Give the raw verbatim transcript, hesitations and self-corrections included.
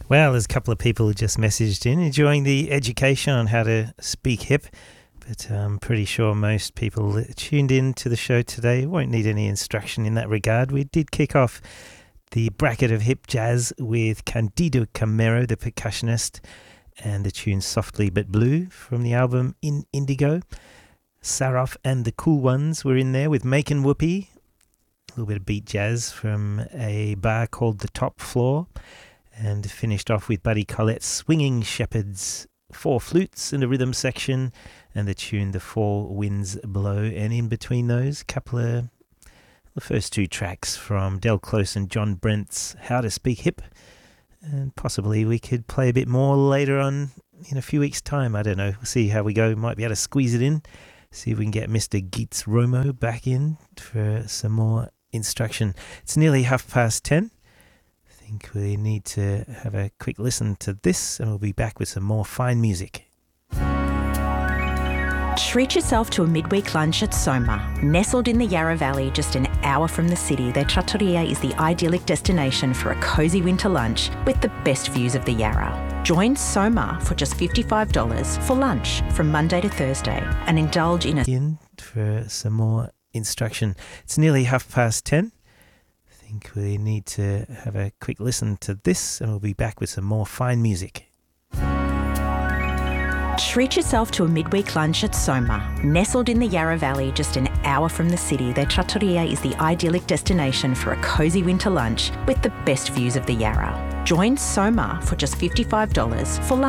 Well, there's a couple of people who just messaged in enjoying the education on how to speak hip, but I'm pretty sure most people that tuned in to the show today won't need any instruction in that regard. We did kick off the bracket of hip jazz with Candido Camero, the percussionist, and the tune Softly But Blue from the album In Indigo. Saroff and the Cool Ones were in there with Makin' Whoopee, a little bit of beat jazz from a bar called The Top Floor, and finished off with Buddy Collette's Swinging Shepherds, four flutes in the rhythm section, and the tune The Four Winds Blow. And in between those, a couple of the first two tracks from Del Close and John Brent's How to Speak Hip, and possibly we could play a bit more later on in a few weeks' time. I don't know. We'll see how we go. Might be able to squeeze it in. See if we can get Mister Geets Romo back in for some more instruction. It's nearly half past ten. I think we need to have a quick listen to this, and we'll be back with some more fine music. Treat yourself to a midweek lunch at Soma. Nestled in the Yarra Valley, just an hour from the city, their trattoria is the idyllic destination for a cosy winter lunch with the best views of the Yarra. Join Soma for just fifty-five dollars for lunch from Monday to Thursday and indulge in a... In for some more instruction. It's nearly half past ten. I think we need to have a quick listen to this, and we'll be back with some more fine music. Treat yourself to a midweek lunch at Soma. Nestled in the Yarra Valley, just an hour from the city, their trattoria is the idyllic destination for a cosy winter lunch with the best views of the Yarra. Join Soma for just fifty-five dollars for lunch.